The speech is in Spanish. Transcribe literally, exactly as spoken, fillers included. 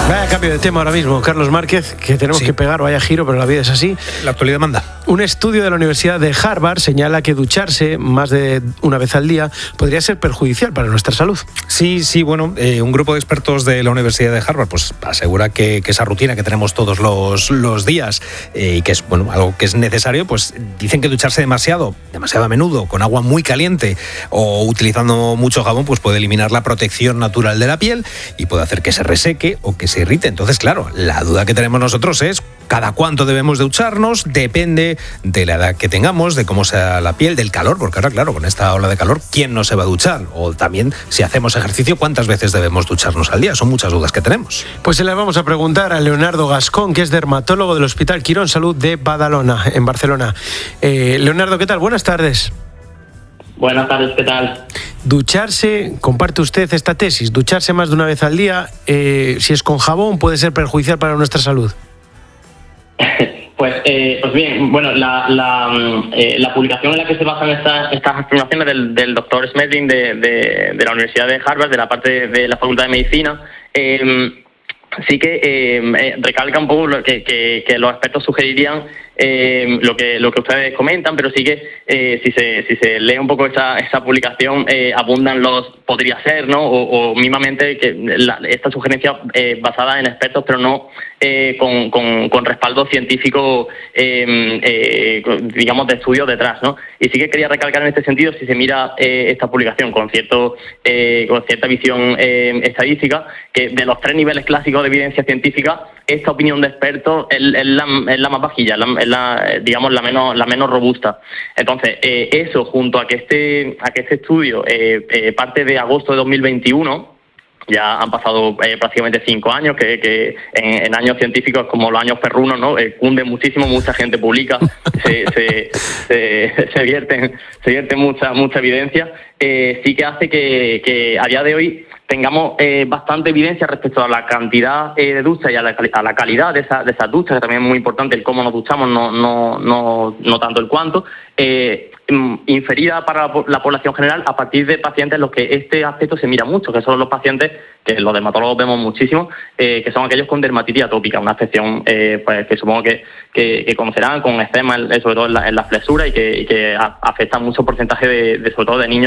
Vaya cambio de tema ahora mismo, Carlos Márquez, que tenemos sí. que pegar, vaya giro, pero la vida es así. La actualidad manda. Un estudio de la Universidad de Harvard señala que ducharse más de una vez al día podría ser perjudicial para nuestra salud. Sí, sí, bueno, eh, un grupo de expertos de la Universidad de Harvard pues asegura que, que esa rutina que tenemos todos los, los días eh, y que es bueno algo que es necesario, pues dicen que ducharse demasiado, demasiado a menudo, con agua muy caliente o utilizando mucho jabón, pues puede eliminar la protección natural de la piel y puede hacer que se reseque o que se irrite. Entonces, claro, la duda que tenemos nosotros es cada cuánto debemos de ducharnos, depende de la edad que tengamos, de cómo sea la piel, del calor, porque ahora, claro, con esta ola de calor, ¿quién no se va a duchar? O también, si hacemos ejercicio, ¿cuántas veces debemos ducharnos al día? Son muchas dudas que tenemos. Pues se le vamos a preguntar a Leonardo Gascón, que es dermatólogo del Hospital Quirón Salud de Badalona, en Barcelona. Eh, Leonardo, ¿qué tal? Buenas tardes. Buenas tardes, ¿qué tal? Ducharse, comparte usted esta tesis, ducharse más de una vez al día, eh, si es con jabón, puede ser perjudicial para nuestra salud. Pues, eh, pues bien, bueno, la, la, eh, la publicación en la que se basan estas, estas afirmaciones del, del doctor Smedlin de, de, de la Universidad de Harvard, de la parte de la Facultad de Medicina, eh, sí que eh, recalca un poco lo que, que, que los expertos sugerirían eh, lo que lo que ustedes comentan, pero sí que eh, si se si se lee un poco esa esa publicación eh, abundan los podría ser, ¿no? O, o mismamente que la, esta sugerencia eh, basada en expertos, pero no eh, con, con, con respaldo científico, eh, eh, digamos, de estudios detrás, ¿no? Y sí que quería recalcar en este sentido, si se mira eh, esta publicación con cierto eh, con cierta visión eh, estadística, que de los tres niveles clásicos de evidencia científica, esta opinión de expertos es, es, la, es la más vajilla, es la, es la, digamos, la menos, la menos robusta. Entonces, eh, eso junto a que este, a que este estudio eh, eh, parte de agosto de dos mil veintiuno, ya han pasado eh, prácticamente cinco años, que, que en, en años científicos como los años perrunos, ¿no? Eh, cunde muchísimo, mucha gente publica, se, se, se, se vierten, se vierte mucha, mucha evidencia, eh, sí que hace que, que a día de hoy tengamos eh, bastante evidencia respecto a la cantidad eh, de duchas y a la, a la calidad de, esa, de esas duchas, que también es muy importante el cómo nos duchamos, no, no, no, no tanto el cuánto, eh, inferida para la población general a partir de pacientes en los que este aspecto se mira mucho, que son los pacientes que los dermatólogos vemos muchísimo, eh, que son aquellos con dermatitis atópica, una afección eh, pues, que supongo que, que, que conocerán, con eczema, sobre todo en la, en la flexura, y que, y que afecta a mucho porcentaje de, de, sobre todo de niños